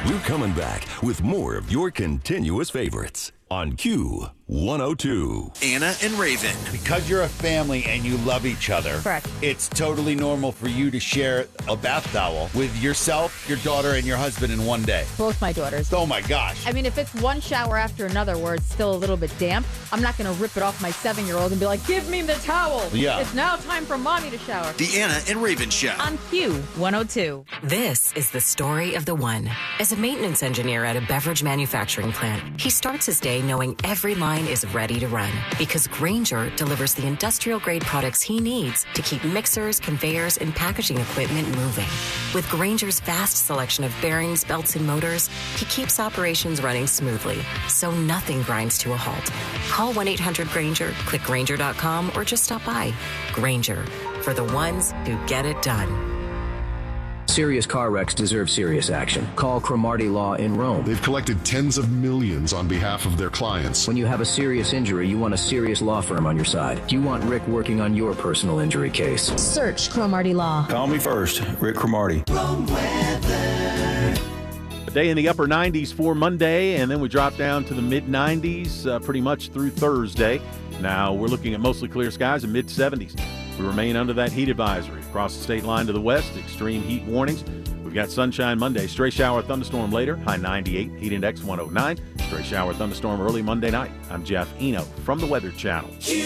We're coming back with more of your continuous favorites on Q102. Anna and Raven. Because you're a family and you love each other, Correct. It's totally normal for you to share a bath towel with yourself, your daughter, and your husband in one day. Both my daughters. Oh my gosh. I mean, if it's one shower after another where it's still a little bit damp, I'm not going to rip it off my 7-year-old and be like, give me the towel. Yeah. It's now time for mommy to shower. The Anna and Raven Show. On Q102. This is the story of the one. As a maintenance engineer at a beverage manufacturing plant, he starts his day knowing every line is ready to run because Grainger delivers the industrial-grade products he needs to keep mixers, conveyors, and packaging equipment moving. With Grainger's vast selection of bearings, belts, and motors, he keeps operations running smoothly, so nothing grinds to a halt. Call 1-800-GRAINGER, click Grainger.com, or just stop by. Grainger, for the ones who get it done. Serious car wrecks deserve serious action. Call Cromartie Law in Rome. They've collected tens of millions on behalf of their clients. When you have a serious injury, you want a serious law firm on your side. You want Rick working on your personal injury case. Search Cromartie Law. Call me first, Rick Cromartie. A day in the upper 90s for Monday, and then we drop down to the mid-90s pretty much through Thursday. Now we're looking at mostly clear skies and mid-70s. We remain under that heat advisory. Across the state line to the west, extreme heat warnings. We've got sunshine Monday, stray shower thunderstorm later, high 98, heat index 109. Stray shower thunderstorm early Monday night. I'm Jeff Eno from the Weather Channel.